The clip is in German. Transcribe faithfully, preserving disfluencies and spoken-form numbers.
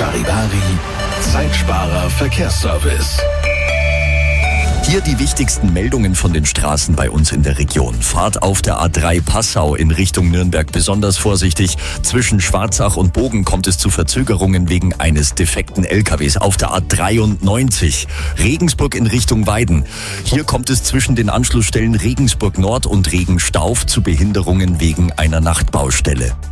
Charivari, Zeitsparer Verkehrsservice. Hier die wichtigsten Meldungen von den Straßen bei uns in der Region. Fahrt auf der A drei Passau in Richtung Nürnberg besonders vorsichtig. Zwischen Schwarzach und Bogen kommt es zu Verzögerungen wegen eines defekten L K Ws auf der A dreiundneunzig. Regensburg in Richtung Weiden. Hier kommt es zwischen den Anschlussstellen Regensburg Nord und Regenstauf zu Behinderungen wegen einer Nachtbaustelle.